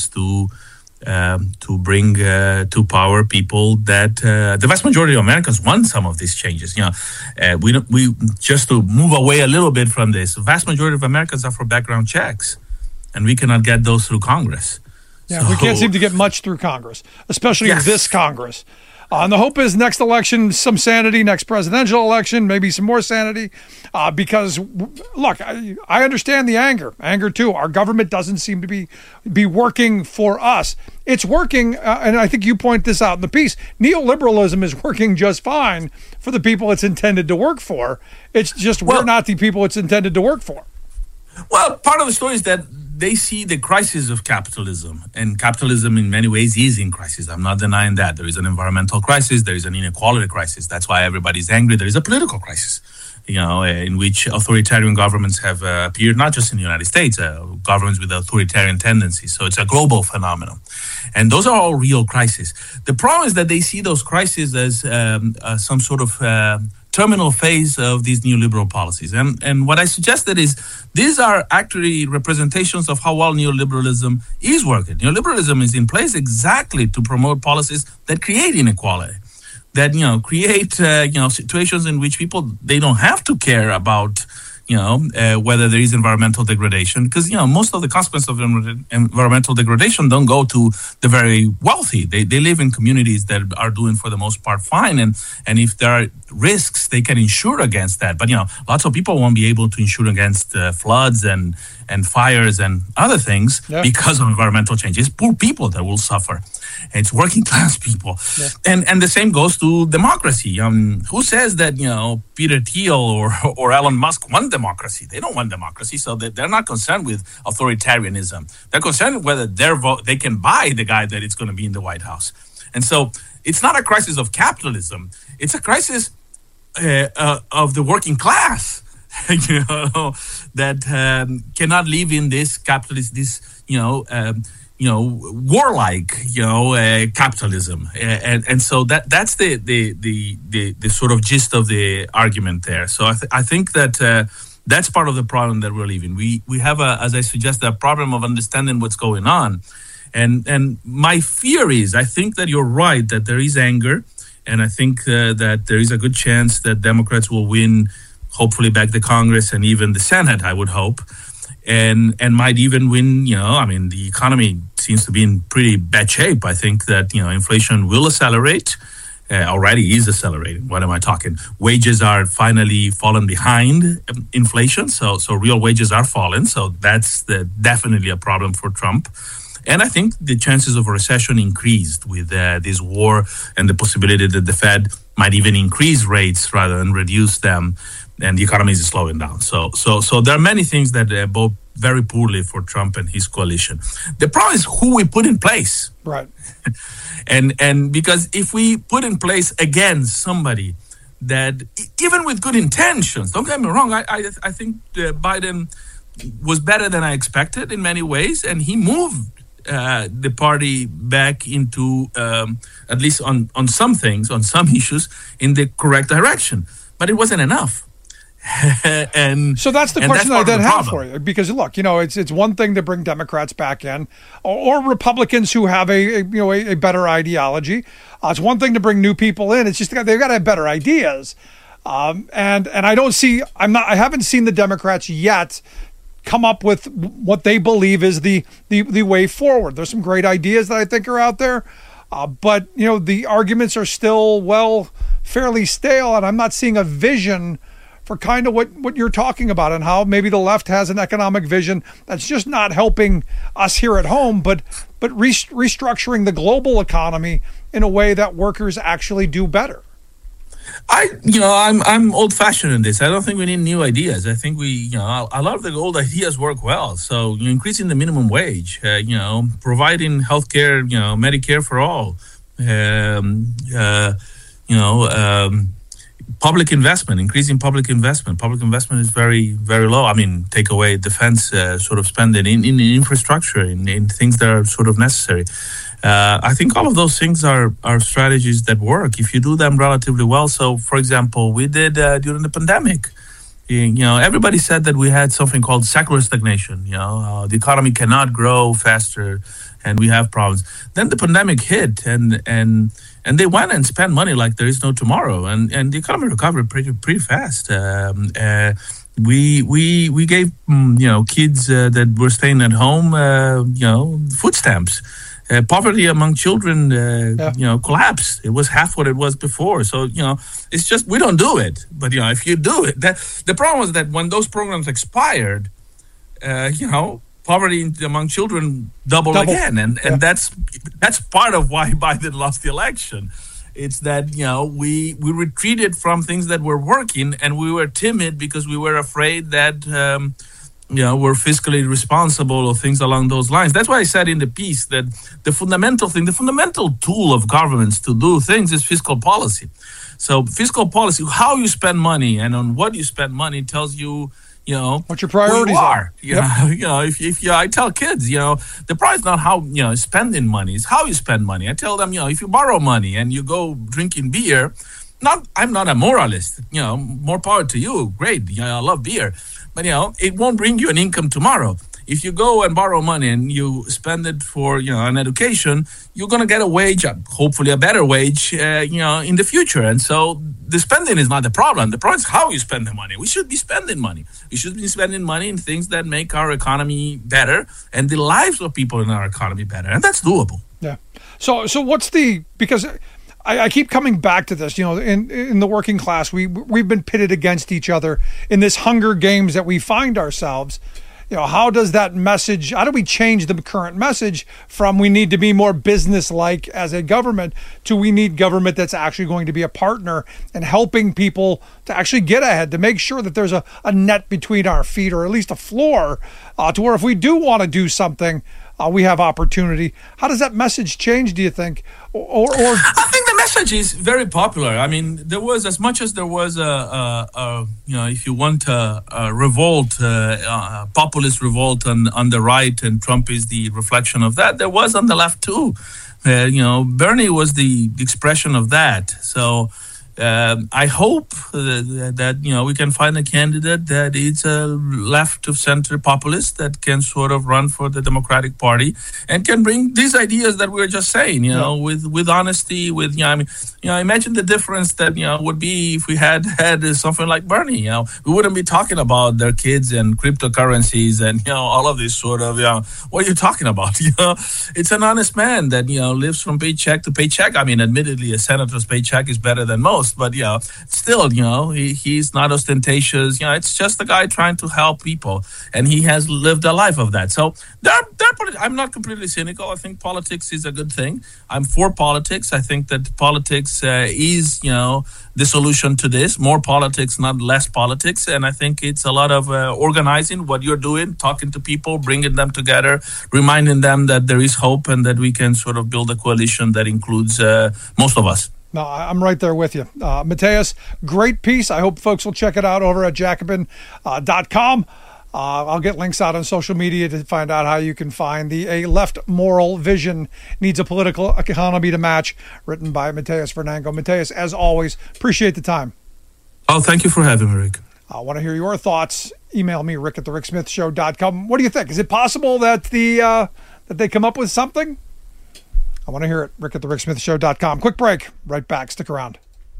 to bring to power people that the vast majority of Americans want some of these changes. We just to move away a little bit from this. The vast majority of Americans are for background checks, and we cannot get those through Congress. Yeah, we can't seem to get much through Congress, especially this Congress. And the hope is next election, some sanity, next presidential election, maybe some more sanity. Because, look, I understand the anger too. Our government doesn't seem to be working for us. It's working, and I think you point this out in the piece, neoliberalism is working just fine for the people it's intended to work for. It's just we're not the people it's intended to work for. Well, part of the story is that they see the crisis of capitalism, and capitalism in many ways is in crisis. I'm not denying that. There is an environmental crisis. There is an inequality crisis. That's why everybody's angry. There is a political crisis, in which authoritarian governments have appeared, not just in the United States, governments with authoritarian tendencies. So it's a global phenomenon. And those are all real crises. The problem is that they see those crises as some sort of terminal phase of these neoliberal policies. And what I suggested is these are actually representations of how well neoliberalism is working. Neoliberalism is in place exactly to promote policies that create inequality, that, create, situations in which people, they don't have to care about, whether there is environmental degradation, because, most of the consequences of environmental degradation don't go to the very wealthy. They live in communities that are doing, for the most part, fine. And if there are risks, they can insure against that. But, lots of people won't be able to insure against floods and fires and other things because of environmental change. It's poor people that will suffer. It's working class people. Yeah. And the same goes to democracy. Who says that, Peter Thiel or Elon Musk want democracy? They don't want democracy, so they're not concerned with authoritarianism. They're concerned with whether they can buy the guy that is going to be in the White House. And so it's not a crisis of capitalism. It's a crisis of the working class, that cannot live in this capitalist, warlike, capitalism, and so that's the sort of gist of the argument there. So I think that that's part of the problem that we're living. We have as I suggested, a problem of understanding what's going on, and my fear is, I think that you're right, that there is anger, and I think that there is a good chance that Democrats will win, hopefully back the Congress and even the Senate, I would hope. And might even win, the economy seems to be in pretty bad shape. I think that, inflation will accelerate, already is accelerating. What am I talking? Wages are finally fallen behind inflation. So real wages are falling. So that's definitely a problem for Trump. And I think the chances of a recession increased with this war and the possibility that the Fed might even increase rates rather than reduce them. And the economy is slowing down. So there are many things that bode very poorly for Trump and his coalition. The problem is who we put in place. Right. and because if we put in place, again, somebody that, even with good intentions, don't get me wrong, I think Biden was better than I expected in many ways, and he moved the party back into, at least on some things, on some issues, in the correct direction. But it wasn't enough. And so that's the question I then have for you, because look, it's one thing to bring Democrats back in, or Republicans who have a better ideology. It's one thing to bring new people in. It's just they've got to have better ideas, and I haven't seen the Democrats yet come up with what they believe is the way forward. There's some great ideas that I think are out there, but the arguments are still fairly stale, and I'm not seeing a vision for kind of what you're talking about, and how maybe the left has an economic vision that's just not helping us here at home, but restructuring the global economy in a way that workers actually do better. I'm old-fashioned in this. I don't think we need new ideas. I think a lot of the old ideas work well. So increasing the minimum wage, providing healthcare, Medicare for all, public investment, increasing public investment. Public investment is very, very low. I mean, take away defense sort of spending in infrastructure, in things that are sort of necessary. I think all of those things are strategies that work if you do them relatively well. So, for example, we did during the pandemic. Everybody said that we had something called secular stagnation. The economy cannot grow faster and we have problems. Then the pandemic hit, and they went and spent money like there is no tomorrow, and the economy recovered pretty fast. We gave kids that were staying at home food stamps. Poverty among children collapsed. It was half what it was before. So it's just we don't do it. But if you do it, the problem was that when those programs expired, poverty among children doubled again, and that's part of why Biden lost the election. It's that we retreated from things that were working, and we were timid because we were afraid that we're fiscally responsible or things along those lines. That's why I said in the piece that the fundamental tool of governments to do things is fiscal policy. So fiscal policy, how you spend money and on what you spend money tells you what your priorities are. If I tell kids, the priority is not how spending money, it's how you spend money. I tell them, if you borrow money and you go drinking beer, I'm not a moralist. More power to you. Great, I love beer, but it won't bring you an income tomorrow. If you go and borrow money and you spend it for an education, you're going to get a wage, hopefully a better wage, in the future. And so the spending is not the problem. The problem is how you spend the money. We should be spending money. We should be spending money in things that make our economy better and the lives of people in our economy better. And that's doable. Yeah. So what's because I keep coming back to this, in the working class, we've been pitted against each other in this Hunger Games that we find ourselves. How do we change the current message from we need to be more business-like as a government to we need government that's actually going to be a partner and helping people to actually get ahead, to make sure that there's a net between our feet or at least a floor to where if we do want to do something, we have opportunity. How does that message change, do you think? Or I think the message is very popular. I mean, there was, as much as there was if you want a revolt, a populist revolt on the right, and Trump is the reflection of that, there was on the left too. Bernie was the expression of that. So I hope that we can find a candidate that is a left of center populist that can sort of run for the Democratic Party and can bring these ideas that we were just saying, with honesty, with imagine the difference that would be if we had something like Bernie. We wouldn't be talking about their kids and cryptocurrencies and all of this sort of what are you talking about? It's an honest man that lives from paycheck to paycheck. I mean, admittedly, a senator's paycheck is better than most. But still, he's not ostentatious. It's just a guy trying to help people, and he has lived a life of that. So I'm not completely cynical. I think politics is a good thing. I'm for politics. I think that politics is, the solution to this. More politics, not less politics. And I think it's a lot of organizing what you're doing, talking to people, bringing them together, reminding them that there is hope and that we can sort of build a coalition that includes most of us. No, I'm right there with you. Mateus, great piece. I hope folks will check it out over at Jacobin.com. I'll get links out on social media to find out how you can find A Left Moral Vision Needs a Political Economy to Match, written by Mateus Vernango. Mateus, as always, appreciate the time. Oh, thank you for having me, Rick. I want to hear your thoughts. Email me, rick@thericksmithshow.com. What do you think? Is it possible that that they come up with something? I want to hear it. rick@thericksmithshow.com. Quick break. Right back. Stick around.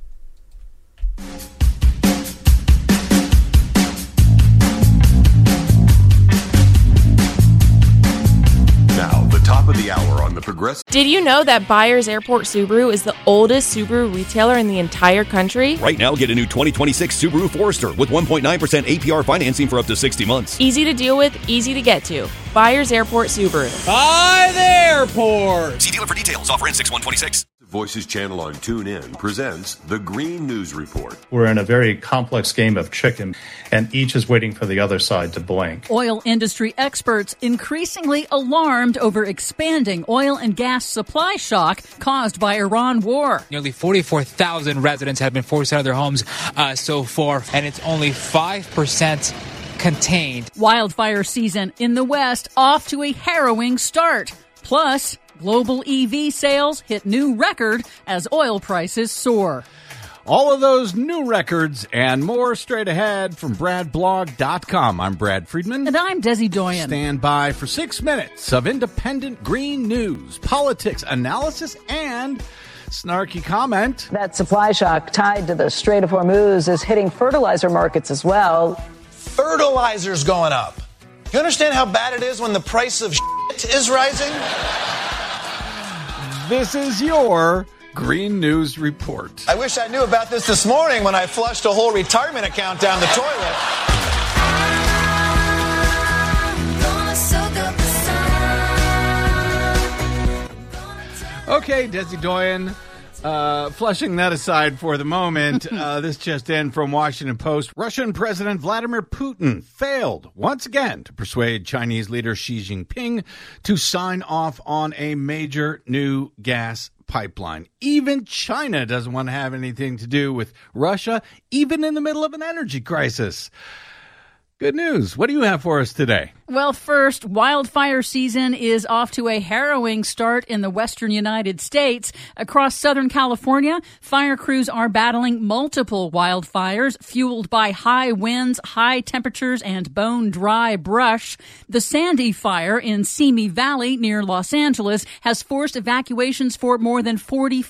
Now, the top of the hour on the Progressive. Did you know that Byers Airport Subaru is the oldest Subaru retailer in the entire country? Right now, get a new 2026 Subaru Forester with 1.9% APR financing for up to 60 months. Easy to deal with, easy to get to. Byers Airport Subaru. By the airport. See dealer for details. Offer in 6/126. Voices channel on TuneIn presents the Green News Report. We're in a very complex game of chicken, and each is waiting for the other side to blink. Oil industry experts increasingly alarmed over expanding oil and gas supply shock caused by Iran war. Nearly 44,000 residents have been forced out of their homes so far, and it's only 5% contained. Wildfire season in the West off to a harrowing start. Plus, global EV sales hit new record as oil prices soar. All of those new records and more straight ahead from BradBlog.com. I'm Brad Friedman. And I'm Desi Doyen. Stand by for 6 minutes of independent green news, politics, analysis, and snarky comment. That supply shock tied to the Strait of Hormuz is hitting fertilizer markets as well. Fertilizer's going up. You understand how bad it is when the price of shit is rising? This is your Green News Report. I wish I knew about this morning when I flushed a whole retirement account down the toilet. Okay, Desi Doyen, flushing that aside for the moment, this just in from Washington Post. Russian President Vladimir Putin failed once again to persuade Chinese leader Xi Jinping to sign off on a major new gas pipeline. Even China doesn't want to have anything to do with Russia, even in the middle of an energy crisis. Good news. What do you have for us today? Well, first, wildfire season is off to a harrowing start in the western United States. Across Southern California, fire crews are battling multiple wildfires fueled by high winds, high temperatures, and bone-dry brush. The Sandy Fire in Simi Valley near Los Angeles has forced evacuations for more than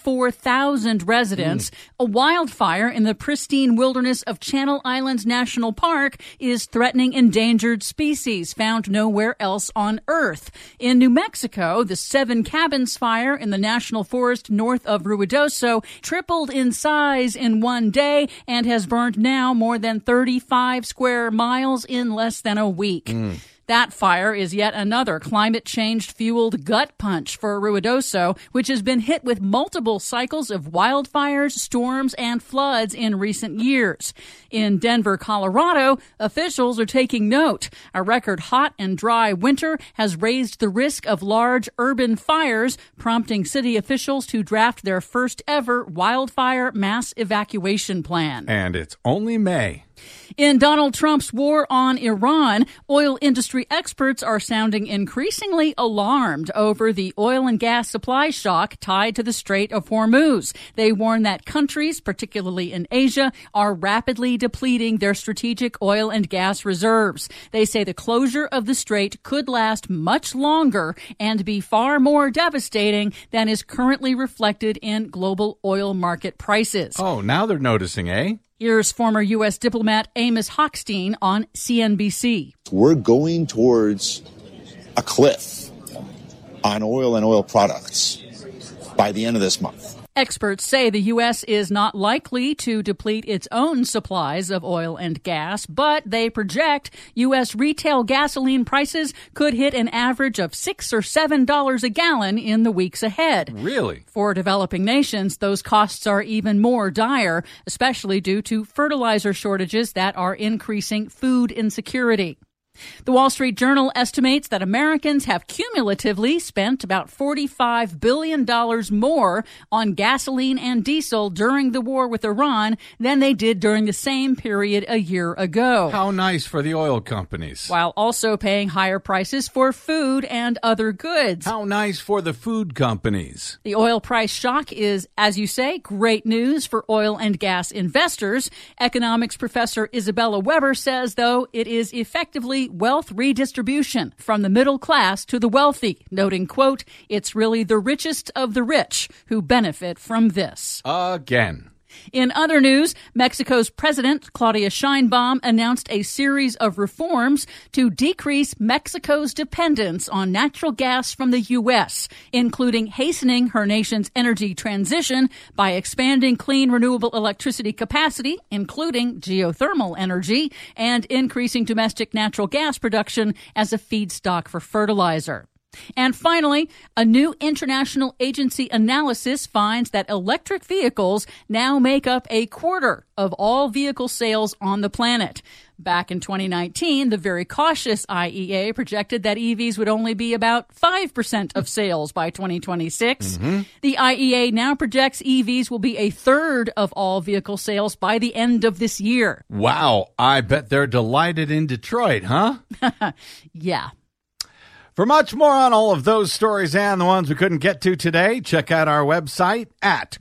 44,000 residents. A wildfire in the pristine wilderness of Channel Islands National Park is threatening endangered species found nowhere else on Earth. In New Mexico, the Seven Cabins Fire in the National Forest north of Ruidoso tripled in size in one day and has burned now more than 35 square miles in less than a week. That fire is yet another climate change-fueled gut punch for Ruidoso, which has been hit with multiple cycles of wildfires, storms, and floods in recent years. In Denver, Colorado, officials are taking note. A record hot and dry winter has raised the risk of large urban fires, prompting city officials to draft their first ever wildfire mass evacuation plan. And it's only May. In Donald Trump's war on Iran, oil industry experts are sounding increasingly alarmed over the oil and gas supply shock tied to the Strait of Hormuz. They warn that countries, particularly in Asia, are rapidly depleting their strategic oil and gas reserves. They say the closure of the strait could last much longer and be far more devastating than is currently reflected in global oil market prices. Oh, now they're noticing, eh? Here's former U.S. diplomat Amos Hochstein on CNBC. We're going towards a cliff on oil and oil products by the end of this month. Experts say the U.S. is not likely to deplete its own supplies of oil and gas, but they project U.S. retail gasoline prices could hit an average of $6 or $7 a gallon in the weeks ahead. Really? For developing nations, those costs are even more dire, especially due to fertilizer shortages that are increasing food insecurity. The Wall Street Journal estimates that Americans have cumulatively spent about $45 billion more on gasoline and diesel during the war with Iran than they did during the same period a year ago. How nice for the oil companies. While also paying higher prices for food and other goods. How nice for the food companies. The oil price shock is, as you say, great news for oil and gas investors. Economics professor Isabella Weber says, though, it is effectively wealth redistribution from the middle class to the wealthy, noting, quote, it's really the richest of the rich who benefit from this. Again. In other news, Mexico's President Claudia Sheinbaum announced a series of reforms to decrease Mexico's dependence on natural gas from the U.S., including hastening her nation's energy transition by expanding clean renewable electricity capacity, including geothermal energy, and increasing domestic natural gas production as a feedstock for fertilizer. And finally, a new international agency analysis finds that electric vehicles now make up a quarter of all vehicle sales on the planet. Back in 2019, the very cautious IEA projected that EVs would only be about 5% of sales by 2026. The IEA now projects EVs will be a third of all vehicle sales by the end of this year. Wow, I bet they're delighted in Detroit, huh? Yeah. For much more on all of those stories and the ones we couldn't get to today, check out our website at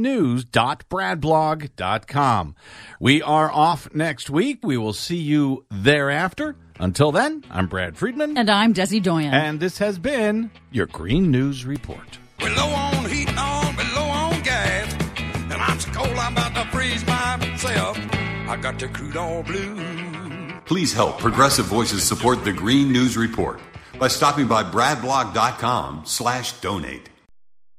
greennews.bradblog.com. We are off next week. We will see you thereafter. Until then, I'm Brad Friedman. And I'm Desi Doyen. And this has been your Green News Report. We're low on heat, we're low on gas. And I'm so cold, I'm about to freeze myself. I got the crude oil blue. Please help Progressive Voices support the Green News Report by stopping by bradblog.com/donate.